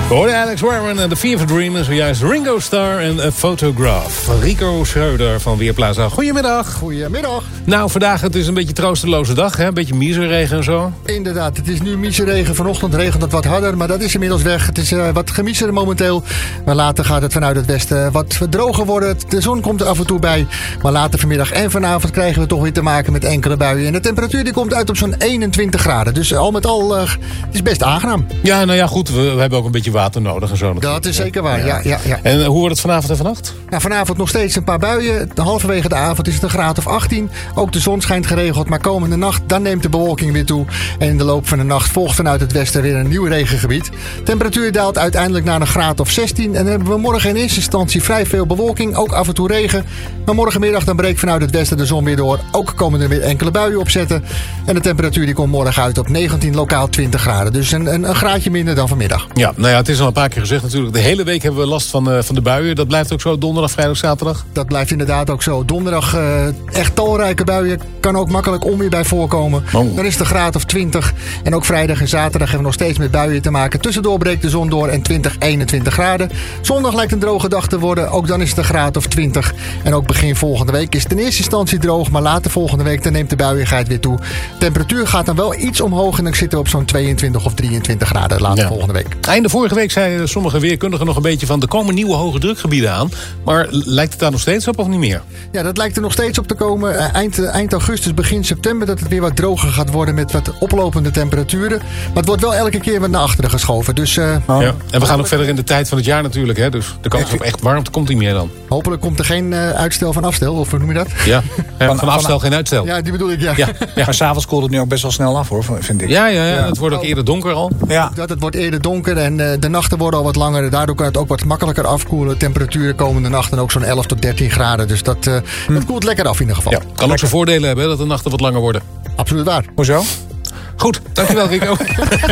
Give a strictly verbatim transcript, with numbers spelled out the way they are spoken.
We hoorden Alex Warren en The Fever Dream en zojuist Ringo Starr en A Photograph. Rico Schreuder van Weerplaza. Goedemiddag. Goedemiddag. Nou, vandaag het is een beetje troosteloze dag, hè? Een beetje miseregen en zo. Inderdaad, het is nu miseregen. Vanochtend regent het wat harder, maar dat is inmiddels weg. Het is uh, wat gemiezer momenteel. Maar later gaat het vanuit het westen wat droger worden. De zon komt er af en toe bij. Maar later vanmiddag en vanavond krijgen we toch weer te maken met enkele buien. En de temperatuur die komt uit op zo'n eenentwintig graden. Dus al met al, uh, het is best aangenaam. Ja, nou ja, goed. We, we hebben ook een beetje water nodig en zo. Natuurlijk. Dat is zeker waar, ja. ja, ja. En uh, hoe wordt het vanavond en vannacht? Nou, vanavond nog steeds een paar buien. Halverwege de avond is het een graad of achttien. Ook de zon schijnt geregeld, maar komende nacht dan neemt de bewolking weer toe. En in de loop van de nacht volgt vanuit het westen weer een nieuw regengebied. Temperatuur daalt uiteindelijk naar een graad of zestien. En dan hebben we morgen in eerste instantie vrij veel bewolking, ook af en toe regen. Maar morgenmiddag dan breekt vanuit het westen de zon weer door. Ook komen er weer enkele buien opzetten. En de temperatuur die komt morgen uit op negentien, lokaal twintig graden. Dus een, een, een graadje minder dan vanmiddag. Ja, nou ja, het is al een paar keer gezegd natuurlijk. De hele week hebben we last van, uh, van de buien. Dat blijft ook zo donderdag, vrijdag, zaterdag? Dat blijft inderdaad ook zo. Donderdag uh, echt talrijke buien. Kan ook makkelijk onweer bij voorkomen. Oh. Dan is het een graad of twintig. En ook vrijdag en zaterdag hebben we nog steeds met buien te maken. Tussendoor breekt de zon door en twintig, eenentwintig graden. Zondag lijkt een droge dag te worden. Ook dan is het een graad of twintig. En ook begin volgende week is het in eerste instantie droog. Maar later volgende week dan neemt de buiigheid weer toe. De temperatuur gaat dan wel iets omhoog. En dan zitten we op zo'n tweeëntwintig of drieëntwintig graden later ja. volgende week. Einde vorige week zeiden sommige weerkundigen nog een beetje van... er komen nieuwe hoge drukgebieden aan. Maar lijkt het daar nog steeds op of niet meer? Ja, dat lijkt er nog steeds op te komen. Eind, eind augustus, begin september... dat het weer wat droger gaat worden met wat oplopende temperaturen. Maar het wordt wel elke keer wat naar achteren geschoven. Dus, uh, oh. ja. En we gaan ook verder in de tijd van het jaar natuurlijk. Hè? Dus de kans op echt warmte komt niet meer dan. Hopelijk komt er geen uh, uitstel van afstel. Of hoe noem je dat? Ja, ja van, van afstel geen uitstel. Ja, die bedoel ik, ja. ja. ja. Maar s'avonds koelt het nu ook best wel snel af, hoor, vind ik. Ja, ja, ja. Het wordt ook eerder donker al. Ja. Dat het wordt eerder donker en uh, de nachten worden al wat langer. Daardoor kan het ook wat makkelijker afkoelen. Temperaturen komende nacht en ook zo'n elf tot dertien graden. Dus dat, uh, hm. dat koelt lekker af in ieder geval. Ja, kan ook zijn voordelen hebben, hè, dat de nachten wat langer worden. Absoluut waar. Hoezo? Goed, dankjewel Rico.